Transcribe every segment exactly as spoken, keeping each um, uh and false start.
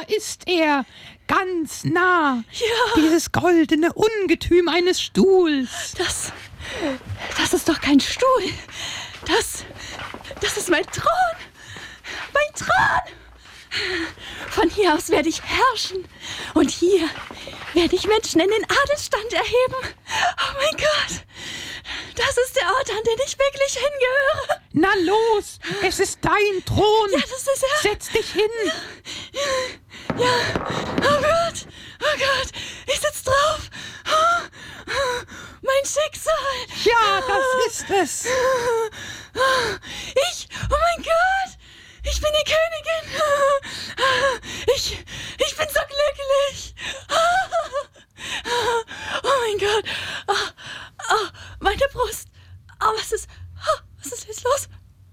ist er. Ganz nah. Ja. Dieses goldene Ungetüm eines Stuhls. Das, das ist doch kein Stuhl. Das, das ist mein Thron. Mein Thron. Von hier aus werde ich herrschen. Und hier werde ich Menschen in den Adelsstand erheben. Oh mein Gott. Das ist der Ort, an den ich wirklich hingehöre. Na los, es ist dein Thron. Ja, das ist er. Setz dich hin. Ja, ja. Oh Gott, oh Gott, ich sitz drauf. Oh, oh, mein Schicksal. Ja, das ist es. Ich, oh mein Gott, ich bin die Königin. Ich, ich bin so glücklich. Oh mein Gott. Oh, oh, meine Brust. Oh, was ist, oh, was ist jetzt los?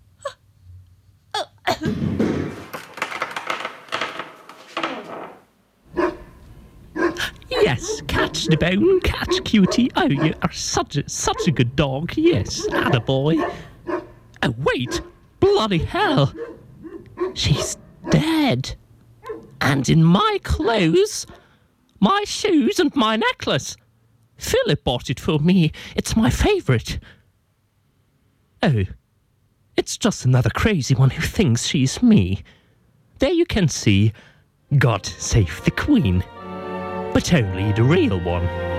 Yes, catch the bone, catch cutie. Oh, you are such a, such a good dog. Yes, attaboy. Oh, wait. Bloody hell. She's dead. And in my clothes, my shoes and my necklace. Philip bought it for me. It's my favourite. Oh, it's just another crazy one who thinks she's me. There you can see, God save the Queen. But only the real one.